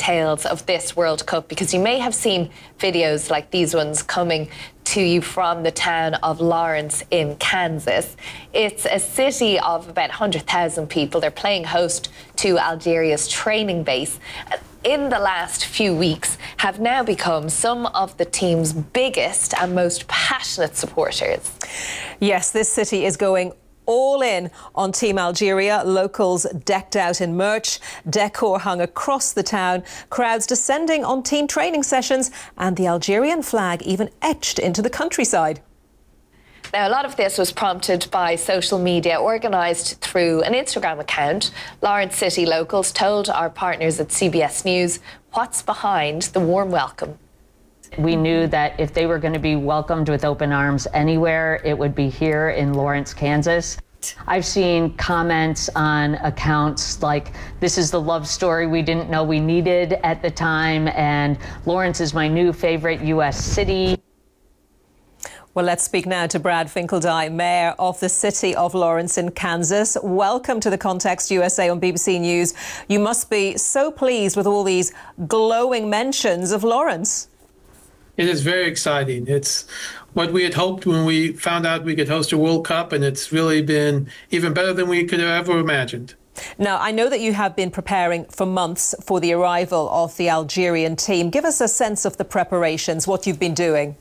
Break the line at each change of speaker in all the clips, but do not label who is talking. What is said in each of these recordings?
details of this World Cup, because you may have seen videos like these ones coming to you from the town of Lawrence in Kansas. It's a city of about 100,000 people. They're playing host to Algeria's training base. In the last few weeks, have now become some of the team's biggest and most passionate supporters.
Yes, this city is going all in on Team Algeria. Locals decked out in merch, decor hung across the town, crowds descending on team training sessions, and the Algerian flag even etched into the countryside.
Now, a lot of this was prompted by social media organised through an Instagram account. Lawrence City locals told our partners at CBS News what's behind the warm welcome.
We knew that if they were going to be welcomed with open arms anywhere, it would be here in Lawrence, Kansas. I've seen comments on accounts like, "This is the love story we didn't know we needed at the time," and "Lawrence is my new favorite U.S. city."
Well, let's speak now to Brad Finkeldie, Mayor of the city of Lawrence in Kansas. Welcome to the Context USA on BBC News. You must be so pleased with all these glowing mentions of Lawrence.
It is very exciting. It's what we had hoped when we found out we could host a World Cup, and it's really been even better than we could have ever imagined.
Now, I know that you have been preparing for months for the arrival of the Algerian team. Give us a sense of the preparations, what you've been doing.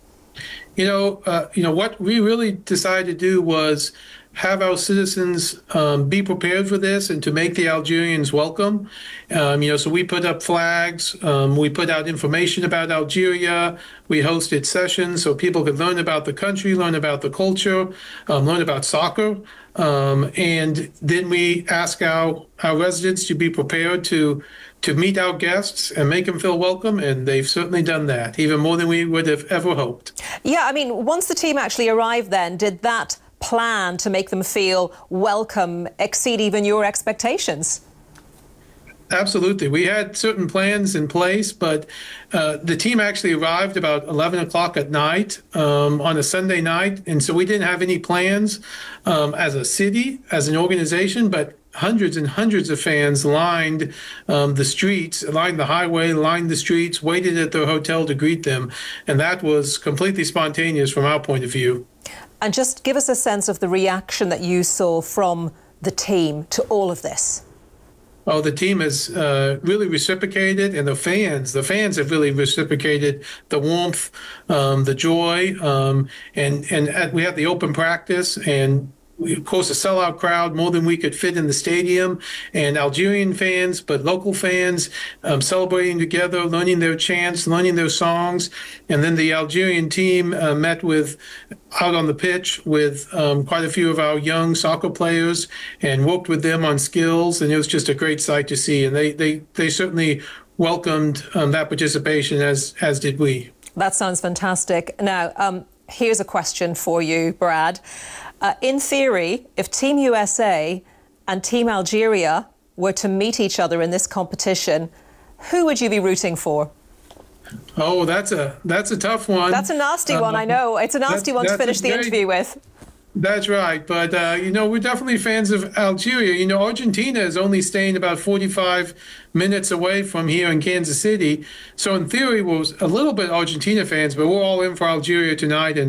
What we really decided to do was have our citizens be prepared for this and to make the Algerians welcome. So we put up flags, we put out information about Algeria, we hosted sessions so people could learn about the country, learn about the culture, learn about soccer. And then we ask our residents to be prepared to meet our guests and make them feel welcome, and they've certainly done that, even more than we would have ever hoped.
Yeah, I mean, once the team actually arrived then, did that plan to make them feel welcome exceed even your expectations?
Absolutely. We had certain plans in place, but the team actually arrived about 11 o'clock at night on a Sunday night. And so we didn't have any plans as a city, as an organization, but hundreds and hundreds of fans lined the streets, lined the highway, lined the streets, waited at their hotel to greet them. And that was completely spontaneous from our point of view.
And just give us a sense of the reaction that you saw from the team to all of this.
Oh, the team has really reciprocated, and the fans have really reciprocated the warmth, the joy, and we had the open practice, and of course, a sellout crowd, more than we could fit in the stadium, and Algerian fans, but local fans celebrating together, learning their chants, learning their songs. And then the Algerian team met out on the pitch with quite a few of our young soccer players and worked with them on skills. And it was just a great sight to see. And they certainly welcomed that participation, as did we.
That sounds fantastic. Now, here's a question for you, Brad. In theory, if Team USA and Team Algeria were to meet each other in this competition, who would you be rooting for?
Oh, that's a tough one.
That's a nasty one, I know. It's a nasty one to finish the interview with.
That's right. But, we're definitely fans of Algeria. Argentina is only staying about 45 minutes away from here in Kansas City. So in theory, we're a little bit Argentina fans, but we're all in for Algeria tonight. And